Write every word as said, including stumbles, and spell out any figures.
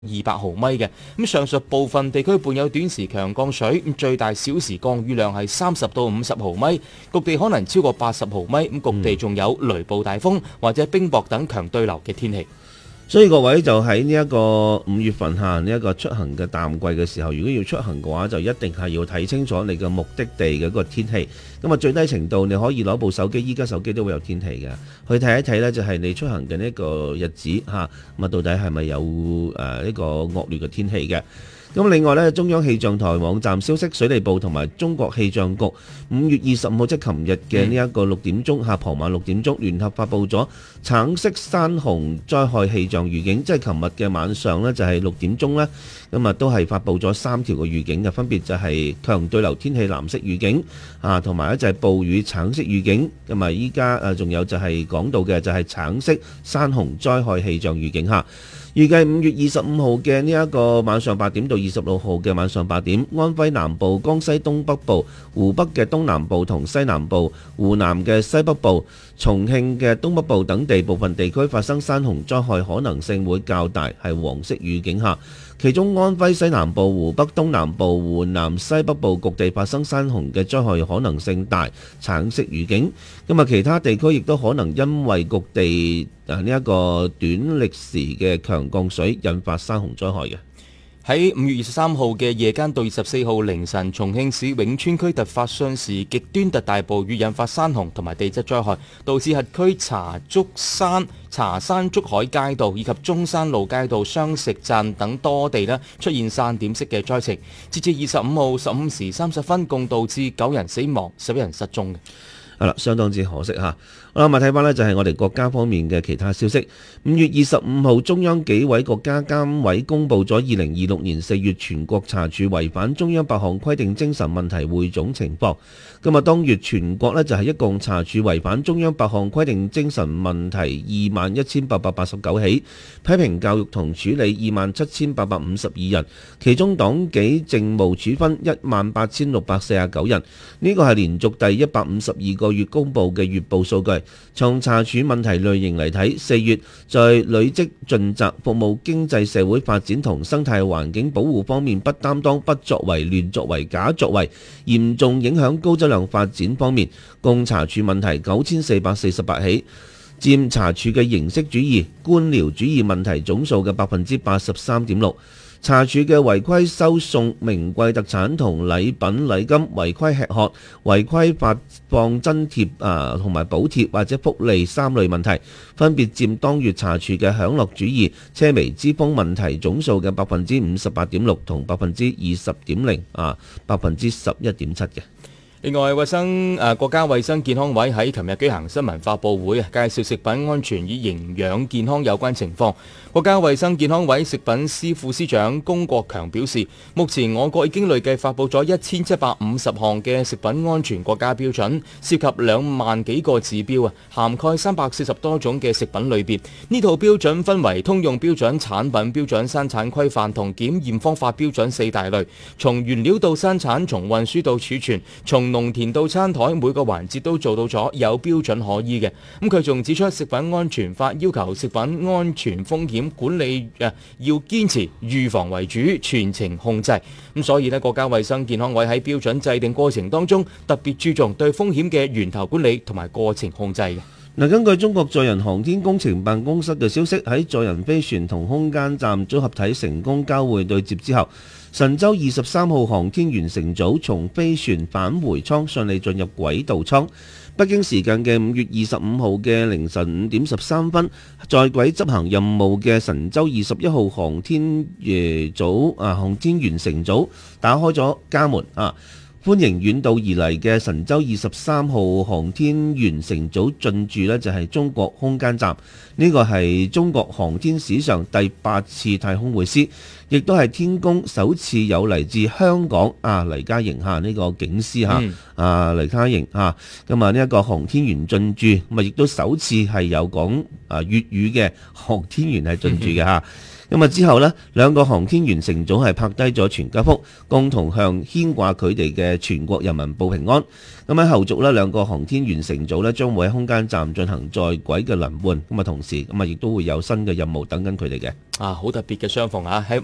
二百毫米嘅。咁上述部分地區伴有短時強降水，咁最大小時降雨量係三十到五十毫米，局地可能超過八十毫米，咁局地仲有雷暴大風或者冰雹等強對流嘅天氣。 所以各位就喺呢一個五月份下呢一個出行嘅淡季嘅時候，如果要出行嘅話，就一定係要睇清楚你嘅目的地嘅個天氣。咁啊最低程度你可以攞部手機，依家手機都會有天氣嘅，去睇一睇呢就係你出行嘅呢個日子嚇，咁啊到底係咪有誒呢個惡劣嘅天氣嘅？咁另外咧，中央氣象台網站消息，水利部同埋中國氣象局五月二十五號即係琴日嘅呢一個六點鐘下傍晚六點鐘聯合發布咗橙色山洪災害氣象預警，即係琴日嘅晚上呢，就係六點鐘呢，咁啊都係發布咗三條嘅預警嘅，分別就係強對流天氣藍色預警啊，同埋一就係暴雨橙色預警，咁啊依家誒仲有就係講到嘅就係橙色山洪災害氣象預警嚇。預計五月二十五號嘅呢一個晚上八點到二十六號嘅晚上八點，安徽南部、江西東北部、湖北嘅東南部同西南部、湖南嘅西北部、重慶嘅東北部等地部分地區發生山洪災害可能性會較大，係黃色預警下。其中安徽西南部、湖北東南部、湖南西北部局地發生山洪嘅災害可能性大，橙色預警。咁啊，其他地區亦都可能因為局地啊呢一個短歷時嘅強降水引發山洪災害嘅。 喺五月二十三號嘅夜間到二十四號凌晨，重慶市永川區突發瞬時極端特大暴雨，引發山洪同埋地質災害，導致轄區茶竹山、茶山竹海街道以及中山路街道、雙石站等多地咧出現散點式嘅災情。截至二十五號十五時三十分，共導致九人死亡、十一人失蹤嘅。 係啦，相當之可惜嚇。好啦，咁啊睇翻呢就係我哋國家方面嘅其他消息。五月二十五號，中央紀委國家監委公布咗二零二六年四月全國查處違反中央八項規定精神問題匯總情況。咁啊，當月全國呢就係一共查處違反中央八項規定精神問題二萬一千八百八十九起，批評教育同處理二萬七千八百五十二人，其中黨紀政務處分一萬八千六百四十九人。呢個係連續第一百五十二個月公布嘅月報數據。從查處問題類型嚟睇，四月在履職盡責、服務經濟社會發展同生態環境保護方面不擔當、不作為、亂作為、假作為，嚴重影響高質量發展方面，共查處問題九千四百四十八起，佔查處嘅形式主義、官僚主義問題總數嘅百分之八十三點六。查處嘅違規收送名貴特產同禮品禮金、違規吃喝、違規發放津貼啊同埋補貼或者福利三類問題，分別佔當月查處嘅享樂主義、奢靡之風問題總數嘅百分之五十八點六同百分之二十點零啊，百分之十一點七嘅。 另外，衛生誒、呃、國家衛生健康委喺琴日舉行新聞發佈會啊，介紹食品安全與營養健康有關情況。國家衛生健康委食品司副司長龔國強表示，目前我國已經累計發佈咗一千七百五十項嘅食品安全國家標準，涉及兩萬幾個指標啊，涵蓋三百四十多種嘅食品類別。呢套標準分為通用標準、產品標準、生產規範同檢驗方法標準四大類，從原料到生產，從運輸到儲存，從農田到餐台，每個環節都做到咗有標準可依嘅。咁佢仲指出，食品安全法要求食品安全風險管理誒要堅持預防為主，全程控制。咁所以呢，國家衛生健康委喺標準制定過程當中，特別注重對風險嘅源頭管理同埋過程控制嘅。 嗱，根據中國載人航天工程辦公室嘅消息，喺載人飛船同空間站組合體成功交會對接之後，神舟二十三號航天員乘組從飛船返回艙順利進入軌道艙。北京時間嘅五月二十五號嘅凌晨五點十三分，在軌執行任務嘅神舟二十一號航天誒組啊航天員乘組打開咗家門啊！歡迎遠道而嚟嘅神舟二十三號航天員乘組進駐呢就係中國空間站。呢個係中國航天史上第八次太空會師，亦都係天宮首次有嚟自香港啊黎嘉瑩嚇呢個警司嚇啊黎嘉瑩嚇咁啊呢一個航天員進駐，咁啊亦都首次係有講啊粵語嘅航天員係進駐嘅嚇。 咁啊之後呢，兩個航天員乘組係拍低咗全家福，共同向牽掛佢哋嘅全國人民報平安。咁喺後續呢，兩個航天員乘組呢將會喺空間站進行在軌嘅輪換。咁啊同時咁啊亦都會有新嘅任務等緊佢哋嘅。 啊，好特別嘅相逢啊！喺